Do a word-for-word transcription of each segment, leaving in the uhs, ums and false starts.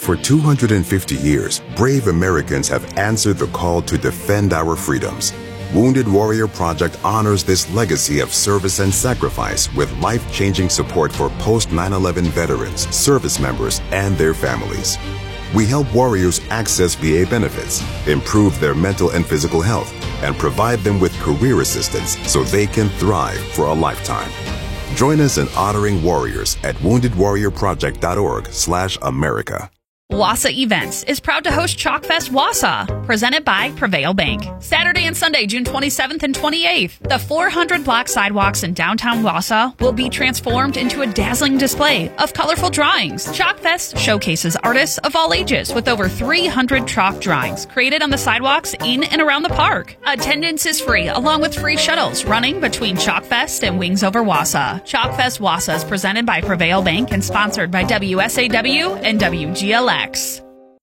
For two hundred fifty years, brave Americans have answered the call to defend our freedoms. Wounded Warrior Project honors this legacy of service and sacrifice with life-changing support for post nine eleven veterans, service members, and their families. We help warriors access V A benefits, improve their mental and physical health, and provide them with career assistance so they can thrive for a lifetime. Join us in honoring warriors at wounded warrior project dot org slash America. Wausau Events is proud to host Chalkfest Wausau, presented by Prevail Bank. Saturday and Sunday, June twenty-seventh and twenty-eighth, the four hundred block sidewalks in downtown Wausau will be transformed into a dazzling display of colorful drawings. Chalkfest showcases artists of all ages with over three hundred chalk drawings created on the sidewalks in and around the park. Attendance is free, along with free shuttles running between Chalkfest and Wings Over Wausau. Chalkfest Wausau is presented by Prevail Bank and sponsored by W S A W and W G L X. Big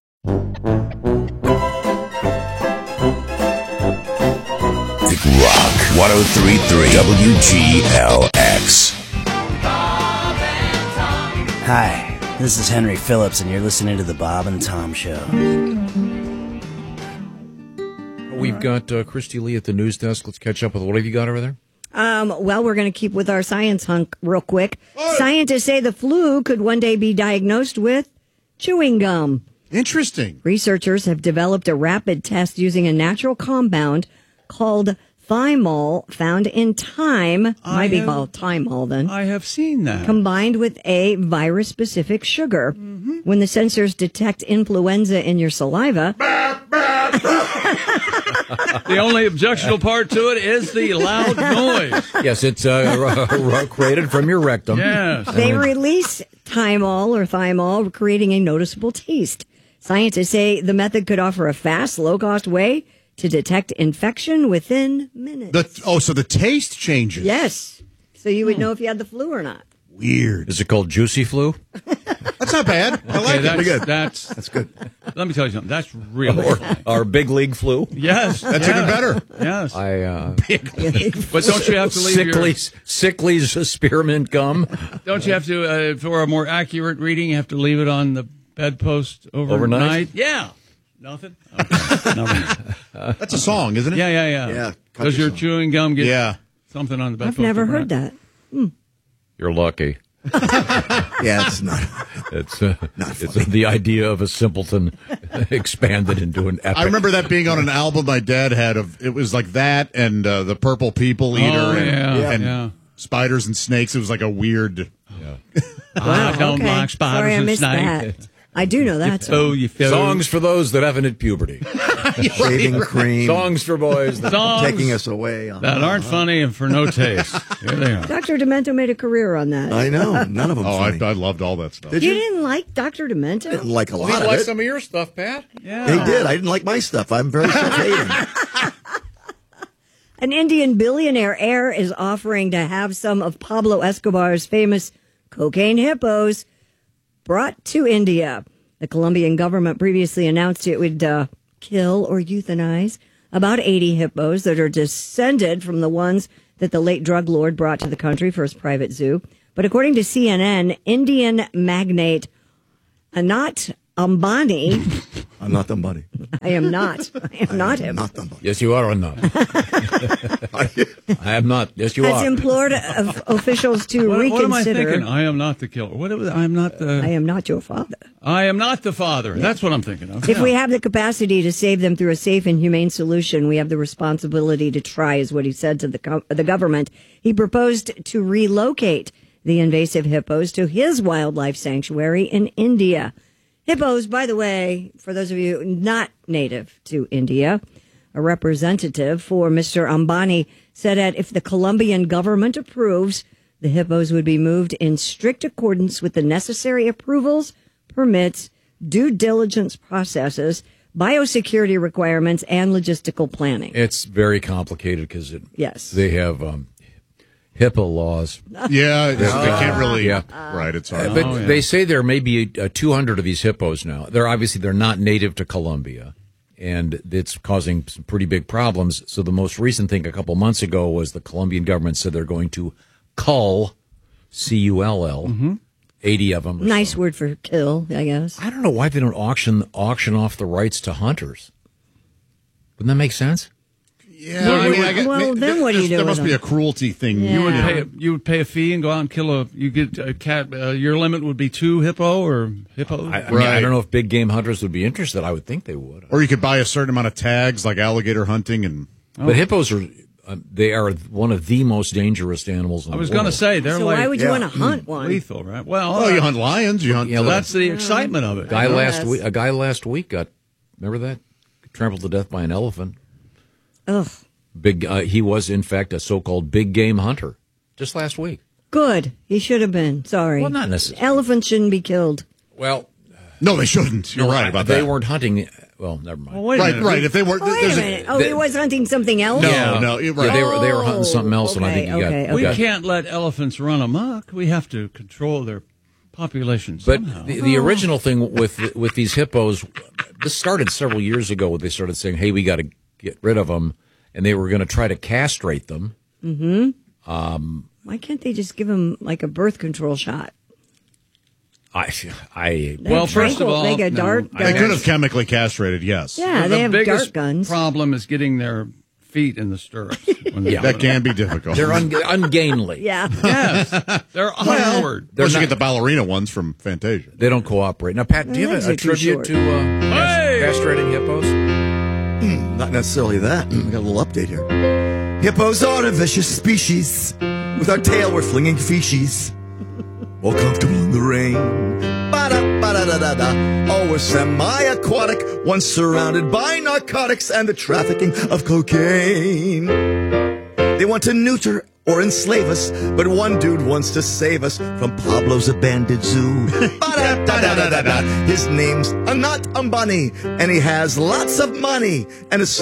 Rock one oh three point three W G L X. Hi, this is Henry Phillips, and you're listening to The Bob and Tom Show. We've got uh, Christy Lee at the news desk. Let's catch up with what have you got over there? Um, well, we're going to keep with our science hunk real quick. Oh. Scientists say the flu could one day be diagnosed with chewing gum. Interesting. Researchers have developed a rapid test using a natural compound called thymol, found in thyme. I Might be have, called thymol then. I have seen that. Combined with a virus-specific sugar. Mm-hmm. When the sensors detect influenza in your saliva... The only objectionable part to it is the loud noise. Yes, it's uh, created from your rectum. Yes. They release thymol or thymol, creating a noticeable taste. Scientists say the method could offer a fast, low-cost way to detect infection within minutes. The, oh, so the taste changes. Yes. So you would hmm. know if you had the flu or not. Weird. Is it called Juicy Flu? That's not bad. I okay, like that's, it. Good. That's, that's good. Let me tell you something. That's really or, Our big league flu? Yes. That's yes. even better. Yes. I, uh, big league. But don't you have to leave Sickly's, your... Sickly's spearmint gum. Don't you have to, uh, for a more accurate reading, you have to leave it on the bedpost overnight? Overnight? Yeah. Nothing? Okay. Nothing. That's a song, isn't it? Yeah, yeah, yeah. Yeah. Does your song. chewing gum get yeah. something on the bedpost? I've never overnight? heard that. Hmm. You're lucky. Yeah, it's not. It's, uh, not it's uh, the idea of a simpleton expanded into an epic. I remember that being on an album my dad had. Of it was like that and uh, the Purple People Eater oh, and, yeah, and yeah. Spiders and Snakes. It was like a weird. Yeah. I don't okay. like spiders Sorry, I and missed snakes. that. I do know that. Oh, you feel Songs for those that haven't hit puberty. Shaving cream. Songs for boys that Songs taking us away. On, that aren't funny and for no taste. Here they are. Doctor Demento made a career on that. I know. None of them. Oh, I, funny. I loved all that stuff. Did you, you? didn't like Doctor Demento? Didn't like a Well, lot you of like it. some of your stuff, Pat? Yeah. They did. I didn't like my stuff. I'm very self-hating. An Indian billionaire heir is offering to have some of Pablo Escobar's famous cocaine hippos brought to India. The Colombian government previously announced it would uh, kill or euthanize about eighty hippos that are descended from the ones that the late drug lord brought to the country for his private zoo. But according to C N N, Indian magnate Anant Ambani... I'm not Ambani. I am not. I am not him. Not Ambani. Yes, you are or not? I am not. Yes, you Has are. implored of officials to What, reconsider. what am I thinking? I am not the killer. What was, I am not the. I am not your father. I am not the father. That's what I'm thinking of. If yeah. we have the capacity to save them through a safe and humane solution, we have the responsibility to try, is what he said to the co- the government. He proposed to relocate the invasive hippos to his wildlife sanctuary in India. Hippos, by the way, for those of you not native to India, a representative for Mister Ambani said that if the Colombian government approves, the hippos would be moved in strict accordance with the necessary approvals, permits, due diligence processes, biosecurity requirements, and logistical planning. It's very complicated because it, Yes. they have um, HIPAA laws. Yeah, they can't really. Yeah. Right, it's hard. Uh, but Oh, yeah. they say there may be uh, two hundred of these hippos now. They're obviously they're not native to Colombia, and it's causing some pretty big problems. So the most recent thing a couple months ago was the Colombian government said they're going to cull, C U L L, Mm-hmm. eighty of them. Nice so. word for kill, I guess. I don't know why they don't auction auction off the rights to hunters. Wouldn't that make sense? Yeah, well, I mean, I get, well then what do you do? There must with be a them? cruelty thing. Yeah. You would pay. You would pay a fee and go out and kill a. You get a cat. Uh, your limit would be two hippo or hippos. I, I, mean, I don't know if big game hunters would be interested. I would think they would. Or you could buy a certain amount of tags, like alligator hunting, and. Oh. But hippos are. Uh, they are one of the most dangerous animals in the I was world. going to say they're So like why would you yeah. want to hunt one? lethal, right? Well, Oh, uh, you hunt lions. You hunt. Yeah, so look, that's the excitement of it. guy Oh, last yes. week. A guy last week got. Remember that? Trampled to death by an elephant. Ugh. Big. Uh, he was in fact a so-called big game hunter. Just last week. Good. He should have been. Sorry. Well, not necessarily. Elephants shouldn't be killed. Well, No, they shouldn't. You're no, right about they that. They weren't hunting. Well, never mind. Well, wait a Right, minute. right. If they weren't, Oh, wait there's a minute. Oh, they- he was hunting something else? No, Yeah. no, you're Yeah, right. they were they were hunting something else, and I think okay, you got. okay, you We got- can't let elephants run amok. We have to control their population But somehow. the, the original thing with with these hippos, this started several years ago. When they started saying, "Hey, we got to get rid of them," and they were going to try to castrate them. Why can't they just give him like a birth control shot? I, I. They Well, have first of tranquil- all, they got no. dart They They guns. could have chemically castrated. Yes. Yeah, the they have biggest dart guns. problem is getting their feet in the stirrups. When Yeah. That can be difficult. They're un, ungainly. Yeah. yes, they're awkward. They're Unless you not- get the ballerina ones from Fantasia. They don't cooperate. Now, Pat, do you Their have legs a, a are too tribute short. to uh, Hey! castrating hippos? Not necessarily that. We got a little update here. Hippos are a vicious species. With our tail, we're flinging feces. All comfortable in the rain. Ba-da, ba-da-da-da-da. Always semi-aquatic. Once surrounded by narcotics and the trafficking of cocaine. They want to neuter or enslave us, but one dude wants to save us from Pablo's abandoned zoo. Ba-da-da-da-da-da. His name's Anat Ambani, and he has lots of money and a